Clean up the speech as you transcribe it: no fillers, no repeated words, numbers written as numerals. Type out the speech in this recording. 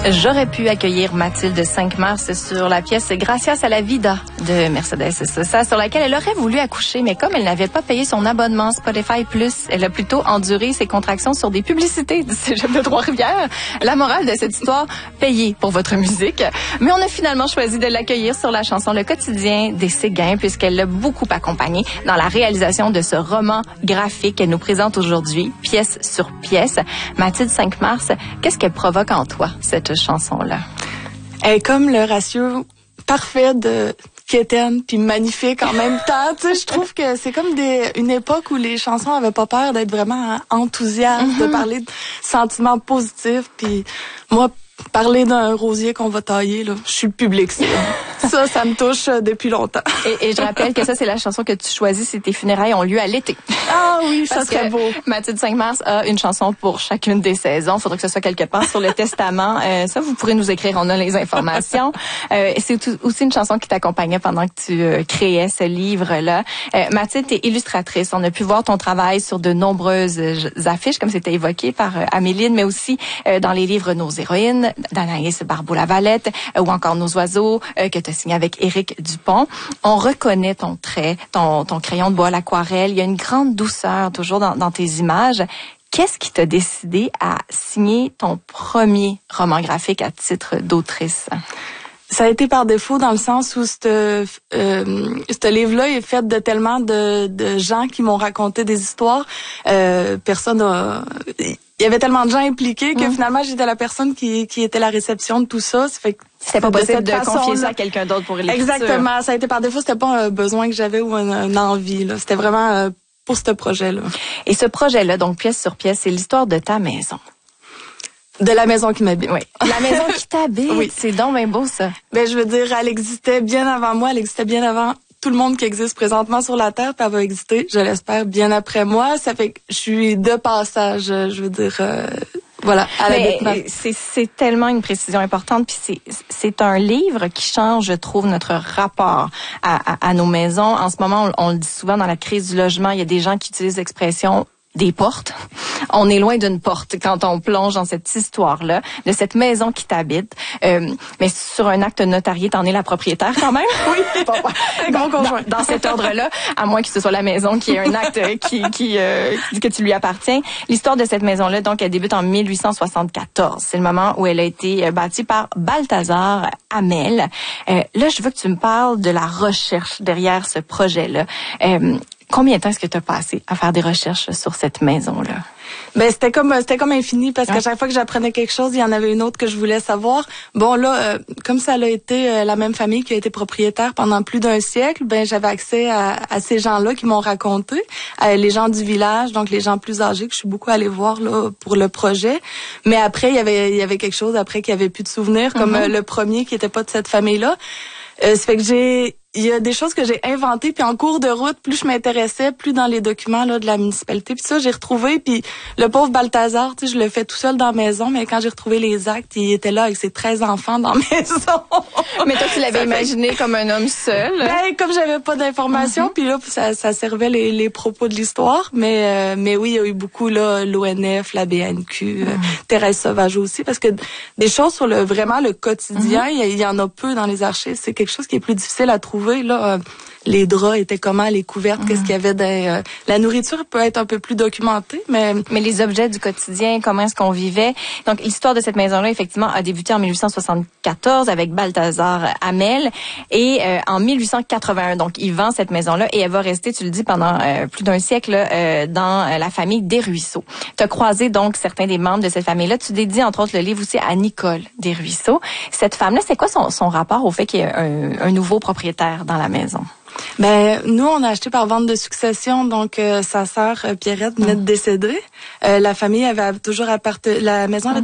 J'aurais pu accueillir Mathilde 5 mars sur la pièce Gracias a la vida de Mercedes Sosa, sur laquelle elle aurait voulu accoucher, mais comme elle n'avait pas payé son abonnement Spotify Plus, elle a plutôt enduré ses contractions sur des publicités du Cégep de Trois-Rivières. La morale de cette histoire, payez pour votre musique. Mais on a finalement choisi de l'accueillir sur la chanson Le quotidien des Séguins, puisqu'elle l'a beaucoup accompagnée dans la réalisation de ce roman graphique qu'elle nous présente aujourd'hui, pièce sur pièce. Mathilde 5 mars, qu'est-ce qu'elle provoque en toi, cette chanson-là? Elle est comme le ratio parfait de quétaine puis magnifique en même temps. Tu sais, je trouve que c'est comme une époque où les chansons avaient pas peur d'être vraiment enthousiastes, de parler de sentiments positifs. Puis moi, parler d'un rosier qu'on va tailler, là, je suis le public. Ça me touche depuis longtemps. Et je rappelle que ça, c'est la chanson que tu choisis si tes funérailles ont lieu à l'été. Ah oui, ça serait beau. Mathilde 5 mars a une chanson pour chacune des saisons. Il faudrait que ce soit quelque part sur le testament. Ça, vous pourrez nous écrire, on a les informations. C'est aussi une chanson qui t'accompagnait pendant que tu créais ce livre-là. Mathilde, t'es illustratrice. On a pu voir ton travail sur de nombreuses affiches, comme c'était évoqué par Améline, mais aussi dans les livres Nos héroïnes, d'Anaïs Barbeau-Lavalette, ou encore Nos oiseaux, que tu as signé avec Éric Dupont. On reconnaît ton trait, ton crayon de bois à l'aquarelle. Il y a une grande douceur toujours dans tes images. Qu'est-ce qui t'a décidé à signer ton premier roman graphique à titre d'autrice? Ça a été par défaut dans le sens où ce livre-là est fait de tellement de gens qui m'ont raconté des histoires. Il y avait tellement de gens impliqués que finalement j'étais la personne qui était la réception de tout ça. Ça fait que c'était pas possible de confier ça à quelqu'un d'autre pour l'écriture. Exactement, ça a été par défaut. C'était pas un besoin que j'avais ou une envie. Là. C'était vraiment pour ce projet-là. Et ce projet-là, donc pièce sur pièce, c'est l'histoire de ta maison. De la maison qui m'habite. Oui. La maison qui t'habite. Oui. C'est donc bien beau, ça. Ben, je veux dire, elle existait bien avant moi. Elle existait bien avant tout le monde qui existe présentement sur la Terre. Puis elle va exister, je l'espère, bien après moi. Ça fait que je suis de passage. Je veux dire, voilà. C'est tellement une précision importante. Puis c'est un livre qui change, je trouve, notre rapport à nos maisons. En ce moment, on le dit souvent dans la crise du logement, il y a des gens qui utilisent l'expression des portes. On est loin d'une porte quand on plonge dans cette histoire-là, de cette maison qui t'habite. Mais sur un acte notarié, t'en es la propriétaire quand même. Oui. Dans cet ordre-là, à moins que ce soit la maison qui ait un acte que tu lui appartiens. L'histoire de cette maison-là, donc, elle débute en 1874. C'est le moment où elle a été bâtie par Balthazar Hamel. Là, je veux que tu me parles de la recherche derrière ce projet-là. Combien de temps est-ce que tu as passé à faire des recherches sur cette maison-là? Ben c'était comme infini parce qu'à chaque fois que j'apprenais quelque chose, il y en avait une autre que je voulais savoir. Bon là, comme ça a été la même famille qui a été propriétaire pendant plus d'un siècle, ben j'avais accès à ces gens-là qui m'ont raconté, les gens du village, donc les gens plus âgés que je suis beaucoup allée voir là pour le projet. Mais après il y avait quelque chose après qui avait plus de souvenirs, comme le premier qui était pas de cette famille-là. Ça fait que il y a des choses que j'ai inventées, puis en cours de route, plus je m'intéressais, plus dans les documents là de la municipalité, puis ça j'ai retrouvé, puis le pauvre Balthazar, tu sais, je le fais tout seul dans la maison, mais quand j'ai retrouvé les actes, il était là avec ses 13 enfants dans la maison. Mais toi tu l'avais imaginé comme un homme seul. Ben comme j'avais pas d'informations, puis là ça servait les propos de l'histoire, mais oui, il y a eu beaucoup là l'ONF, la BNQ, Thérèse Sauvage aussi, parce que des choses sur vraiment le quotidien, il y en a peu dans les archives, c'est quelque chose qui est plus difficile à trouver. Là, les draps étaient comment, les couvertes, qu'est-ce qu'il y avait dans... la nourriture peut être un peu plus documentée, mais les objets du quotidien, comment est-ce qu'on vivait. Donc, l'histoire de cette maison-là, effectivement, a débuté en 1874 avec Balthazar Hamel et en 1881, donc, il vend cette maison-là et elle va rester, tu le dis, pendant plus d'un siècle dans la famille Desruisseaux. Tu as croisé, donc, certains des membres de cette famille-là. Tu dédies, entre autres, le livre aussi à Nicole Desruisseaux. Cette femme-là, c'est quoi son rapport au fait qu'il y ait un nouveau propriétaire dans la maison? Ben nous on a acheté par vente de succession, donc sa sœur Pierrette venait de décéder. La famille avait toujours la maison avait